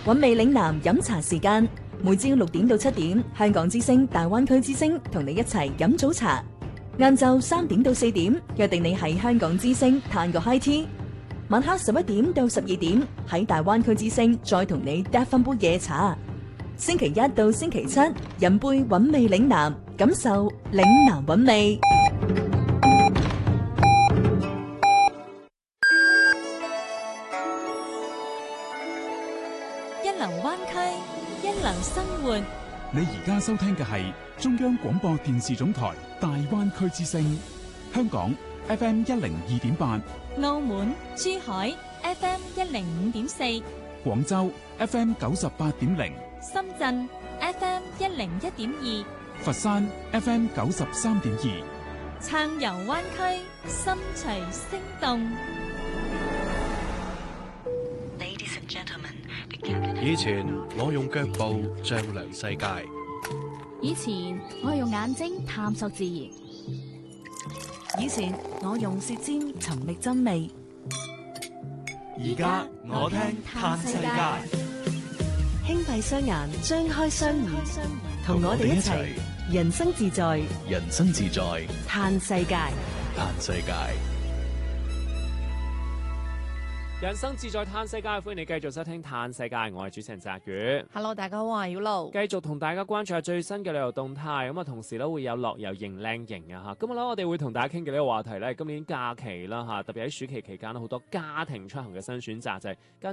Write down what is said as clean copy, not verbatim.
韻味嶺南飲茶時間，每朝6點到7點，香港之聲大灣區之聲同你一齊飲早茶。晏晝3點到4點，約定你喺香港之聲嘆個 high tea。晚黑11點到12點，喺大灣區之聲再同你嗒翻杯夜茶。星期一到星期七，飲杯韻味嶺南，感受嶺南韻味。 一流灣區，一流生活。 你而家收聽嘅係中央廣播電視總台大灣區之聲，香港 FM 102.8， 澳門、珠海 FM 105.4， 廣州 FM 98.0， 深圳 FM 101.2， 佛山 FM 93.2。 暢遊灣區，心隨聲動。 以前我用腳步丈量世界， 以前我係用眼睛探索自然， 以前我用舌尖尋覓真味， 而家我聽嘆世界。 輕閉雙眼，張開雙耳，同我哋一齊人生自在， 人生自在， 嘆世界。 嘆世界。 人生自在嘆世界，歡迎你繼續收聽嘆世界，我係主持人澤宇。 Hello， 大家好，我係曉露。 繼續同大家關注下最新嘅旅遊動態，咁啊，同時咧會有樂遊型靚型啊吓。今日咧我哋會同大家傾嘅呢個話題咧，今年假期啦吓，特別喺暑期期間好多家庭出行嘅新選擇就係跟